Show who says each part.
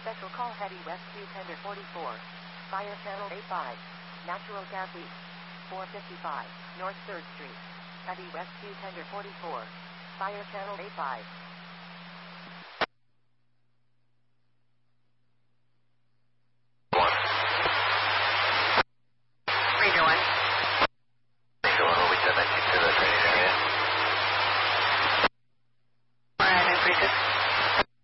Speaker 1: Special call Heavy Rescue Tender 44. Fire Channel A5. Natural gas leak. 455 North 3rd Street. Heavy Rescue Tender 44. Fire Channel A5.